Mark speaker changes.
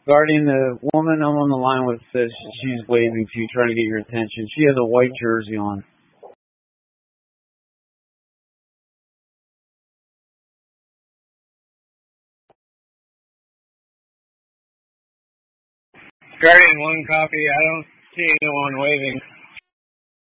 Speaker 1: Guardian, the woman I'm on the line with says she's waving to you, trying to get your attention. She has a white jersey on. Guardian, one copy. I don't see anyone waving.